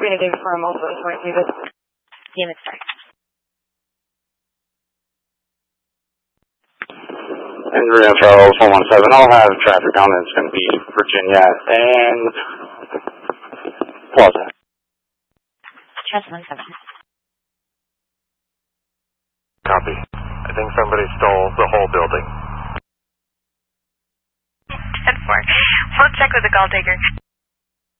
Rena David for a multiple point, David. Unit start. And Reno Charles 117, I'll have traffic on it's going to be Virginia and Plaza. Trust 17. Copy. I think somebody stole the whole building. 10-4. We'll check with the call taker.